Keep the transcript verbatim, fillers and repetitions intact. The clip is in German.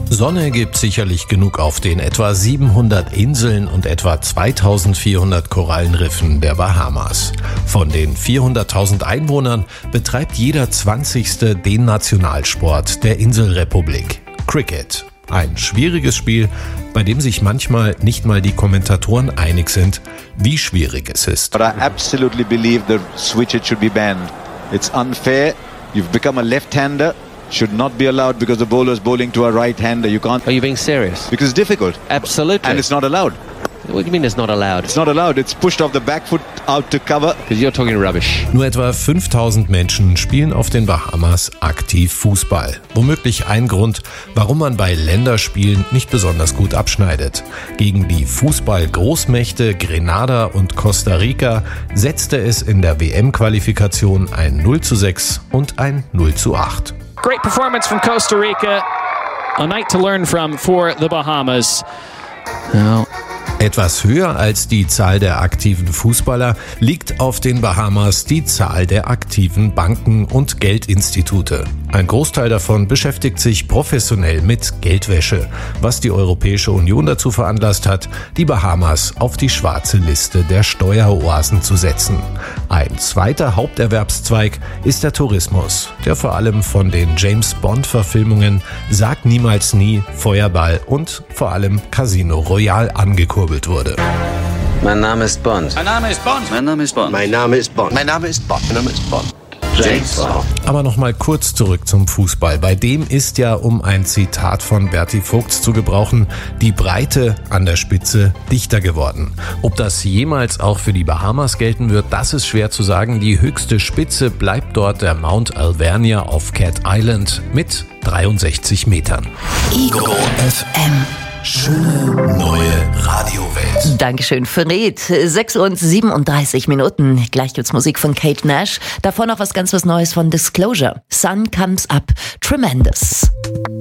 Sonne gibt sicherlich genug auf den etwa siebenhundert Inseln und etwa zweitausendvierhundert Korallenriffen der Bahamas. Von den vierhunderttausend Einwohnern betreibt jeder zwanzigste den Nationalsport der Inselrepublik: Cricket. Ein schwieriges Spiel, bei dem sich manchmal nicht mal die Kommentatoren einig sind, wie schwierig es ist. But I absolutely believe the switch it should be banned. It's unfair. You've become a left-hander. Should not be allowed because the bowler is bowling to a right-hander. You can't. Are you being serious? Because it's difficult. Absolutely. And it's not allowed. What do you mean it's not allowed? It's not allowed. It's pushed off the back foot out to cover. Because you're talking rubbish. Nur etwa fünftausend Menschen spielen auf den Bahamas aktiv Fußball. Womöglich ein Grund, warum man bei Länderspielen nicht besonders gut abschneidet. Gegen die Fußball-Großmächte Grenada und Costa Rica setzte es in der W M-Qualifikation ein null zu sechs und ein null zu acht. Great performance from Costa Rica. A night to learn from for the Bahamas. Now, Etwas höher als die Zahl der aktiven Fußballer liegt auf den Bahamas die Zahl der aktiven Banken und Geldinstitute. Ein Großteil davon beschäftigt sich professionell mit Geldwäsche, was die Europäische Union dazu veranlasst hat, die Bahamas auf die schwarze Liste der Steueroasen zu setzen. Ein zweiter Haupterwerbszweig ist der Tourismus, der vor allem von den James-Bond-Verfilmungen Sag niemals nie, Feuerball und vor allem Casino Royale angekurbelt wurde. Mein Name ist Bond. Mein Name ist Bond. Mein Name ist Bond. Mein Name ist Bond. Mein Name ist Bond. Mein Name ist Bond. James Bond. Aber nochmal kurz zurück zum Fußball. Bei dem ist ja, um ein Zitat von Berti Vogts zu gebrauchen, die Breite an der Spitze dichter geworden. Ob das jemals auch für die Bahamas gelten wird, das ist schwer zu sagen. Die höchste Spitze bleibt dort der Mount Alvernia auf Cat Island mit dreiundsechzig Metern. Ego F M. Schöne neue Radiowelt. Dankeschön, Fred. sechs und siebenunddreißig Minuten. Gleich gibt's Musik von Kate Nash. Davor noch was ganz was Neues von Disclosure. Sun Comes Up. Tremendous.